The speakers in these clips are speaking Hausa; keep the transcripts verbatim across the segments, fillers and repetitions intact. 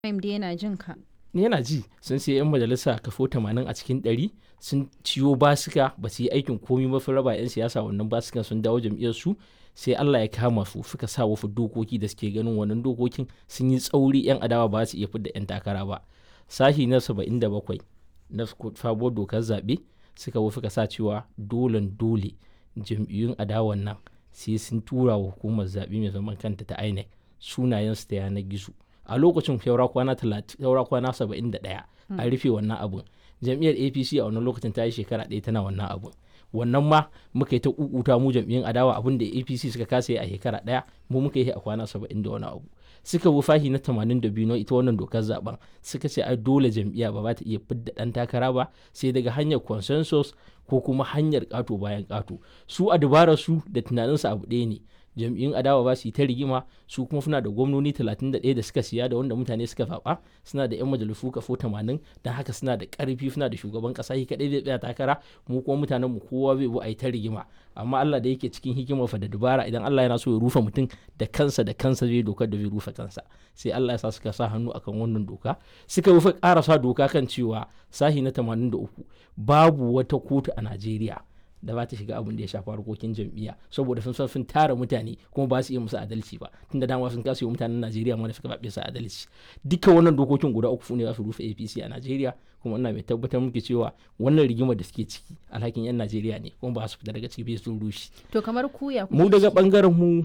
Time da yana jin ka. Yana ji sun sai 'yan majalisa kafo tamanin a cikin ɗari sun ciyo basika ba su yi aikin komi mafi raba 'yan siyasa wannan basikan sun dawo jam'iyyar su sai Allah ya kama su suka sa wasu dokoki da suke ganin wannan dokokin sun yi tsauri 'yan adawa ba su iya fidda 'yan takara ba. Sashi na saba'in da bakwai na sabuwar dokar zaɓe suka wo suka sa cewa dolen dole jam'iyyun adawan nan sai sun tura wa hukumar zaɓe mai zaman kanta ta I N E C sunayensu ta yanar gizo. A lokacin saura kwana saura kwana saba'in da ɗaya a rufe wannan abun. Jam'iyyar A P C a wannan lokacin ta yi shekara ɗaya tana wannan abun. Wannan ma muka yi ta kukuta mu jam'iyyun adawa abin da A P C suka kasa yi a shekara ɗaya mu muka yi a kwana saba'in da wani abu. Suka bi fahi na tamanin da biyu na ita wannan dokar zaben suka ce ai dole jam'iyya ba za ta iya fidda ɗan takara ba sai daga hanyar consensus ko kuma hanyar ƙato bayan ƙato. Su a dabarar su da tunaninsu abu ɗaya ne. Jam'iyyun adawa ba su yi ta rigima su kuma suna da gwamnoni talatin da ɗaya da suka siya da wanda mutane suka zaɓa suna da 'yan majalisu kafo tamanin don haka suna da ƙarfi suna da shugaban ƙasa shi kaɗai zai tsaya takara mu kuma mutanen mu kowa zai bu a yi ta rigima amma Allah da yake cikin hikimar fa da dubara idan Allah yana so ya rufe mutum da kansa da kansa zai dokar da zai rufe kansa sai Allah ya sa suka sa hannu akan wannan doka suka rufe ƙara sa doka kan cewa sahi na tamanin da uku babu wata kotu a Najeriya da ba ta shiga abin da ya shafa harkokin jam'iyya saboda sun san sun tara mutane kuma ba su iya musu adalci ba tunda dama sun kasa yi mutanen Najeriya ma da suka babe su adalci dukkan wannan dokokin guda uku ne za su rufe A P C a Najeriya kuma ina mai tabbatar muke cewa wannan rigimar da suke ciki alhakin yan Najeriya ne kuma ba su fita daga ciki sun rushe. To kamar kuya mu daga bangaren mu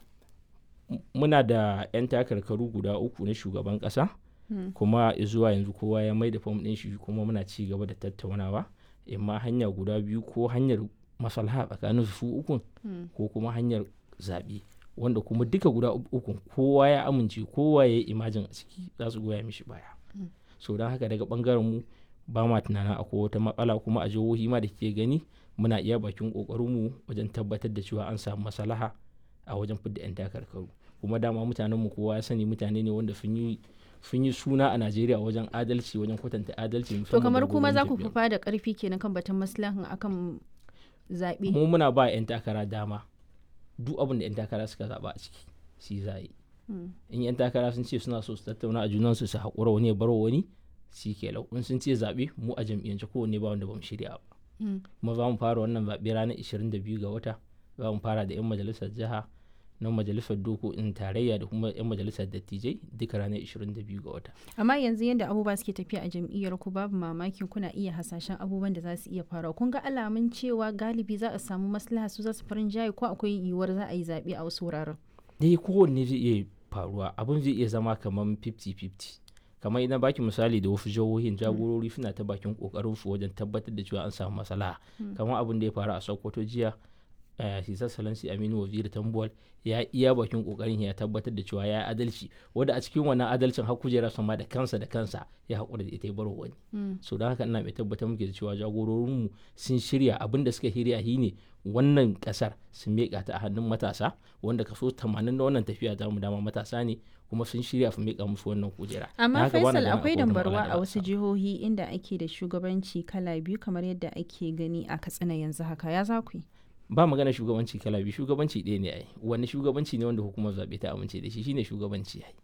muna da yan takarkaru guda uku na shugaban kasa kuma zuwa yanzu kowa ya mai da fam din shi kuma muna ci gaba da tattaunawa imma hanya guda biyu ko hanyar maslaha tsakanin su ukun ko kuma hanyar zaɓe wanda kuma duka guda ukun kowa ya amince kowa ya yi imajin a ciki za su goya mishi baya so don haka daga bangaren mu ba ma tunanin akwai wata matsala kuma a jihohi ma da ke gani muna iya bakin kokarin mu wajen tabbatar da cewa an samu maslaha a wajen fidda yan takarkaru kuma dama mutanen mu kowa ya sani mutane ne wanda sun yi sun yi suna a Najeriya wajen adalci wajen kwatanta adalci. To kamar kuma za ku fufa da karfi kenan kan batun maslahan akan zaɓe. Mu muna ba 'yan takara dama duk abin da 'yan takara suka zaɓa a ciki shi za yi. In 'yan takara sun ce suna so su tattauna a junansu su haƙura wani ya bar wani shi ke lau. In sun ce zaɓe mu a jam'iyyance kowanne ba wanda ba mu shirya ba. Kuma za mu fara wannan zaɓe ranar ishirin da biyu ga wata za mu fara da 'yan majalisar jiha na majalisar dokokin tarayya da kuma 'yan majalisar dattijai duka ranar ishirin da biyu ga wata. Amma yanzu yadda abubuwa suke tafiya a jam'iyyar ku babu mamakin kuna iya hasashen abubuwan da za su iya faruwa. Kun ga alamun cewa galibi za a samu maslaha su za su farin jaye ko akwai yiwuwar za a yi zaɓe a wasu wuraren? Dai kowanne zai iya faruwa abin zai iya zama kamar fifty fifty. Kamar idan baki misali da wasu jihohin jagorori suna ta bakin kokarin su wajen tabbatar da cewa an samu maslaha. Kamar abin da ya faru a Sokoto jiya Hisar Salansi Aminu Waziri Tambuwal ya iya bakin kokarin ya tabbatar da cewa ya adalci wanda a cikin wannan adalcin har kujera sama da kansa da kansa ya haƙura da ita ya baro wani. So don haka ina mai tabbatar muke da cewa jagororinmu sun shirya abin da suka shirya shi ne wannan kasar sun miƙa ta a hannun matasa wanda kaso tamanin na wannan tafiya ta mu dama matasa ne kuma sun shirya su miƙa musu wannan kujera. Amma Faisal akwai dambarwa a wasu jihohi inda ake da shugabanci kala biyu kamar yadda ake gani a Katsina yanzu haka ya za ku yi? Ba magana shugabanci kala biyu shugabanci ɗaya ne ai wani shugabanci ne wanda hukumar zaɓe ta amince da shi shine shugabanci ai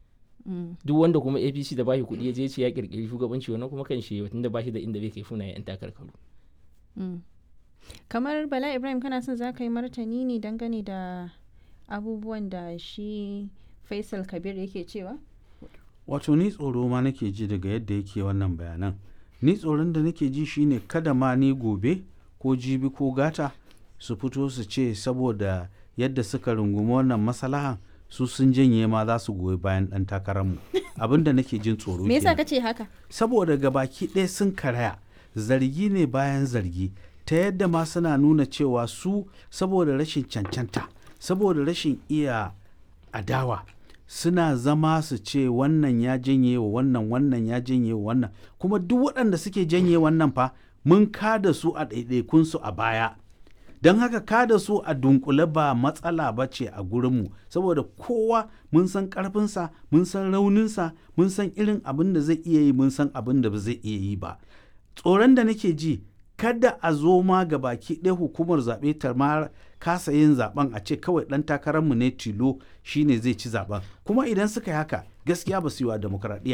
duk wanda kuma A P C da bashi kuɗi ya je ce ya kirkiri shugabanci wannan kuma kan shi tunda bashi da inda bai kai funa yan takarkaru. Kamar Bala Ibrahim kana son za ka yi martani ne dangane da abubuwan da shi Faisal Kabir yake cewa? Wato ni tsoro ma nake ji daga yadda yake wannan bayanan ni tsoron da nake ji shine kada ma ni gobe ko jibi ko gata su fito su ce saboda yadda suka rungumi wannan masalahan su sun janye ma za su goyi bayan ɗan takararmu abinda nake jin tsoro me yasa kace haka saboda gabaki ɗaya sun karaya zargi ne bayan zargi ta yadda ma suna nuna cewa su saboda rashin cancanta saboda rashin iya adawa suna zama su ce wannan ya janye wa wannan wannan ya janye wa wannan kuma duk waɗanda suke janye wannan fa mun kada su a ɗaiɗaikunsu a baya don haka kada su a dunkule ba matsala ba ce a gurinmu saboda kowa mun san ƙarfinsa mun san rauninsa mun san irin abin da zai iya yi mun san abin da ba zai iya yi ba tsoron da nake ji kada a zo ma ga baki ɗaya hukumar zaɓe ta ma kasa yin zaɓen a ce kawai ɗan takararmu ne tilo shine zai ci zaɓen, kuma idan suka yi haka gaskiya ba su yi wa demokradiyya